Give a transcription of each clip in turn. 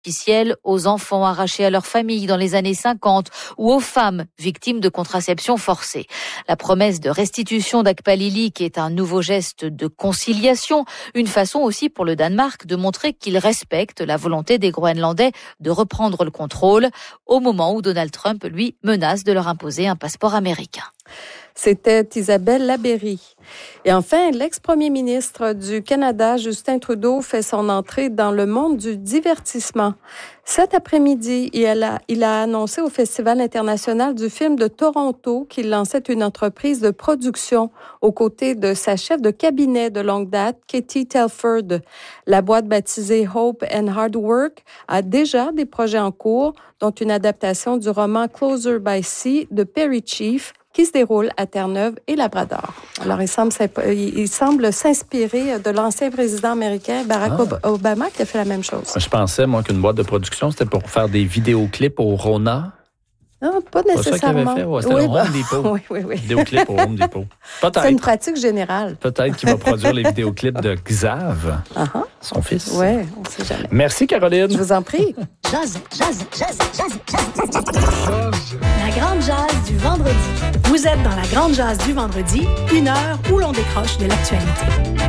artificielle aux enfants arrachés à leur famille dans les années 50 ou aux femmes victimes de contraception forcée. La promesse de restitution d'Akpalili est un nouveau geste de conciliation, une façon aussi pour le Danemark de montrer qu'il respecte la volonté des Groenlandais de reprendre le contrôle au moment où Donald Trump, lui, menace de leur imposer un passeport américain. C'était Isabelle Labéry. Et enfin, l'ex-premier ministre du Canada, Justin Trudeau, fait son entrée dans le monde du divertissement. Cet après-midi, il a annoncé au Festival international du film de Toronto qu'il lançait une entreprise de production aux côtés de sa chef de cabinet de longue date, Katie Telford. La boîte baptisée Hope and Hard Work a déjà des projets en cours, dont une adaptation du roman Closer by Sea de Perry Chief, qui se déroule à Terre-Neuve et Labrador. Alors, il semble s'inspirer de l'ancien président américain Barack Obama qui a fait la même chose. Je pensais, moi, qu'une boîte de production, c'était pour faire des vidéoclips au Rona. Non, pas nécessairement. C'est ça qu'il avait fait? Ouais, c'était le Home Depot. Oui. Vidéoclip au Home Depot. Peut-être. C'est une pratique générale. Peut-être qu'il va produire les vidéoclips de Xav, son fils. Oui, on ne sait jamais. Merci, Caroline. Je vous en prie. Jazz. La Grande Jazz du vendredi. Vous êtes dans la Grande Jazz du vendredi, une heure où l'on décroche de l'actualité.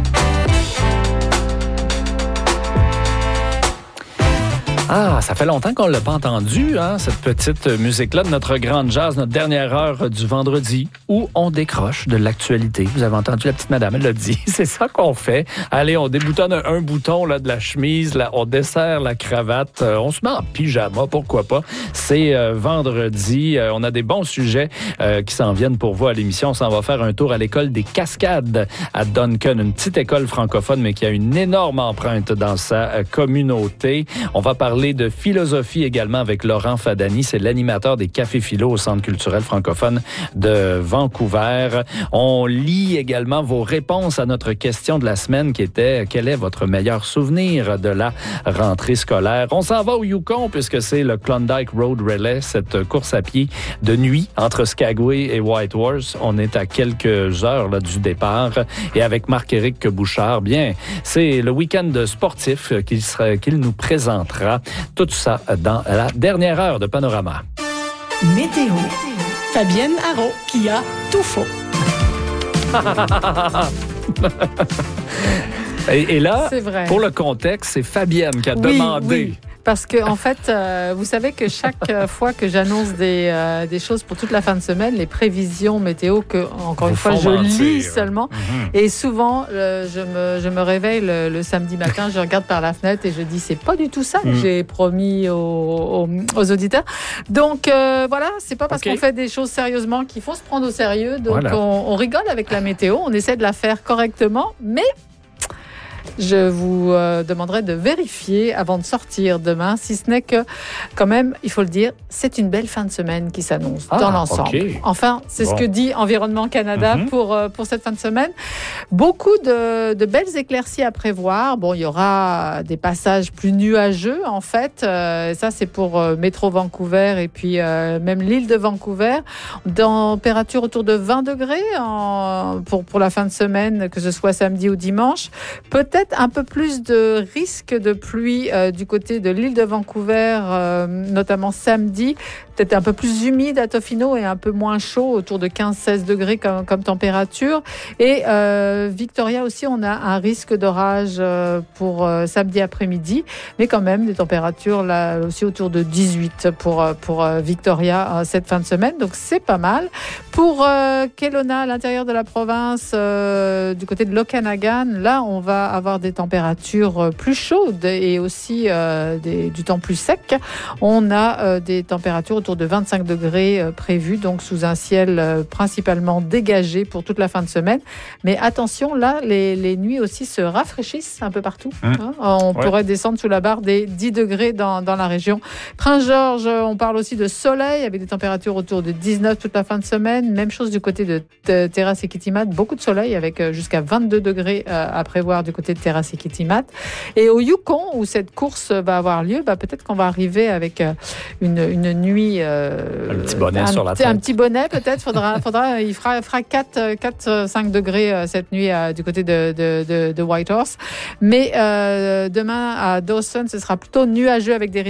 Ah, ça fait longtemps qu'on ne l'a pas entendu, cette petite musique-là de notre Grande Jazz, notre dernière heure du vendredi, où on décroche de l'actualité. Vous avez entendu la petite madame, elle l'a dit. C'est ça qu'on fait. Allez, on déboutonne un bouton là, de la chemise, là, on desserre la cravate, on se met en pyjama, pourquoi pas. C'est vendredi, on a des bons sujets qui s'en viennent pour vous à l'émission. On s'en va faire un tour à l'école des Cascades à Duncan, une petite école francophone, mais qui a une énorme empreinte dans sa communauté. On va parler de philosophie également avec Laurent Fadani. C'est l'animateur des Cafés Philo au Centre culturel francophone de Vancouver. On lit également vos réponses à notre question de la semaine qui était « Quel est votre meilleur souvenir de la rentrée scolaire? » On s'en va au Yukon puisque c'est le Klondike Road Relay, cette course à pied de nuit entre Skagway et Whitehorse. On est à quelques heures là, du départ. Et avec Marc-Éric Bouchard, bien, c'est le week-end sportif qu'il nous présentera. Tout ça dans la dernière heure de Panorama. Météo. Fabienne Haro qui a tout faux. Et là, pour le contexte, c'est Fabienne qui a demandé. Oui. Parce que, en fait, vous savez que chaque fois que j'annonce des choses pour toute la fin de semaine, les prévisions météo, encore une fois, je lis seulement. Et souvent, je me réveille le samedi matin, je regarde par la fenêtre et je dis, c'est pas du tout ça que j'ai promis aux auditeurs. Donc, voilà, c'est pas parce qu'on fait des choses sérieusement qu'il faut se prendre au sérieux. Donc, on rigole avec la météo, on essaie de la faire correctement, mais je vous demanderai de vérifier avant de sortir demain, si ce n'est que, quand même, il faut le dire, c'est une belle fin de semaine qui s'annonce dans l'ensemble. Enfin, c'est ce que dit Environnement Canada pour cette fin de semaine. Beaucoup de belles éclaircies à prévoir. Bon, il y aura des passages plus nuageux, en fait. Ça, c'est pour Métro Vancouver et puis même l'île de Vancouver. Température autour de 20 degrés pour la fin de semaine, que ce soit samedi ou dimanche. Peut-être un peu plus de risque de pluie du côté de l'île de Vancouver, notamment samedi. Peut-être un peu plus humide à Tofino et un peu moins chaud, autour de 15-16 degrés comme température. Et Victoria aussi, on a un risque d'orage pour samedi après-midi, mais quand même des températures là aussi autour de 18 pour Victoria cette fin de semaine. Donc c'est pas mal. Pour Kelowna, à l'intérieur de la province, du côté de l'Okanagan, là on va avoir des températures plus chaudes et aussi du temps plus sec. On a des températures autour de 25 degrés prévues, donc sous un ciel principalement dégagé pour toute la fin de semaine. Mais attention, là, les nuits aussi se rafraîchissent un peu partout. On pourrait descendre sous la barre des 10 degrés dans la région. Prince-Georges, on parle aussi de soleil avec des températures autour de 19 toute la fin de semaine. Même chose du côté de Terrasse et Kitimat, beaucoup de soleil avec jusqu'à 22 degrés à prévoir du côté côté de Terrasse et Kitimat. Et au Yukon, où cette course va avoir lieu, peut-être qu'on va arriver avec une nuit... un petit bonnet sur la tête. Un petit bonnet, peut-être. Il fera 4-5 degrés cette nuit du côté de Whitehorse. Mais demain, à Dawson, ce sera plutôt nuageux avec des